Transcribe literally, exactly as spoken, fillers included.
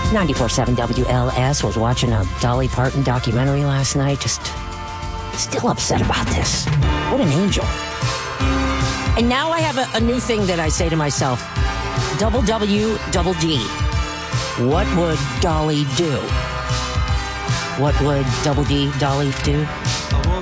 ninety-four point seven W L S. Was watching a Dolly Parton documentary last night. Just still upset about this. What an angel. And now I have a, a new thing that I say to myself. Double W, double D. What would Dolly do? What would double D, Dolly do?